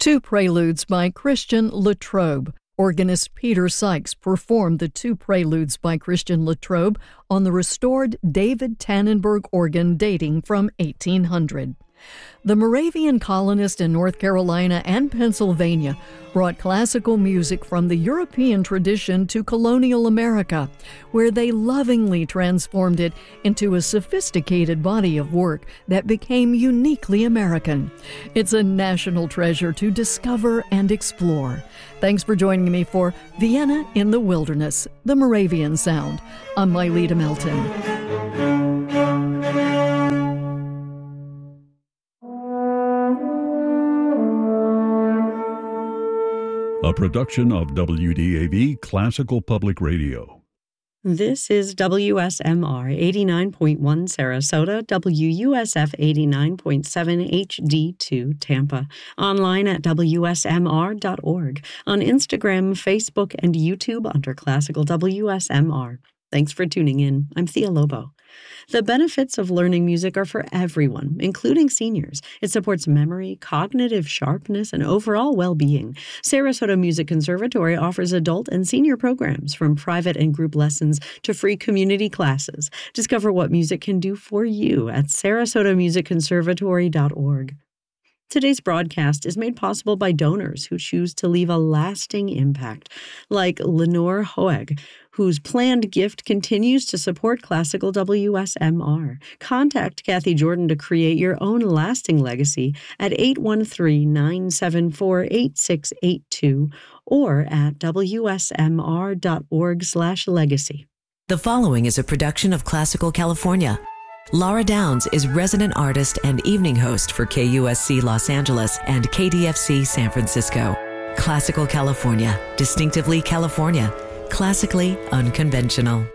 Two preludes by Christian Latrobe. Organist Peter Sykes performed the two preludes by Christian Latrobe on the restored David Tannenberg organ dating from 1800. The Moravian colonists in North Carolina and Pennsylvania brought classical music from the European tradition to colonial America, where they lovingly transformed it into a sophisticated body of work that became uniquely American. It's a national treasure to discover and explore. Thanks for joining me for Vienna in the Wilderness, the Moravian Sound. I'm Myleta Melton. A production of WDAV Classical Public Radio. This is WSMR 89.1 Sarasota, WUSF 89.7 HD2 Tampa. Online at WSMR.org. On Instagram, Facebook, and YouTube under Classical WSMR. Thanks for tuning in. I'm Thea Lobo. The benefits of learning music are for everyone, including seniors. It supports memory, cognitive sharpness, and overall well-being. Sarasota Music Conservatory offers adult and senior programs, from private and group lessons to free community classes. Discover what music can do for you at sarasotamusicconservatory.org. Today's broadcast is made possible by donors who choose to leave a lasting impact, like Lenore Hoeg, whose planned gift continues to support classical WSMR. Contact Kathy Jordan to create your own lasting legacy at 813-974-8682 or at wsmr.org/legacy. The following is a production of Classical California. Laura Downs is resident artist and evening host for KUSC Los Angeles and KDFC San Francisco. Classical California, distinctively California, classically unconventional.